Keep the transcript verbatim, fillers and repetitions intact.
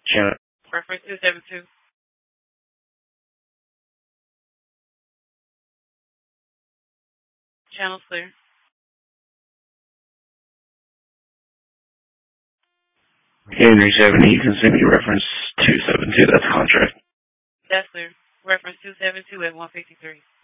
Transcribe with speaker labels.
Speaker 1: Channel.
Speaker 2: Reference two seven two. Channel clear.
Speaker 1: Henry seventy, you can send me reference two seven two, that's contract.
Speaker 2: That's clear. Reference two seven two at one fifty-three.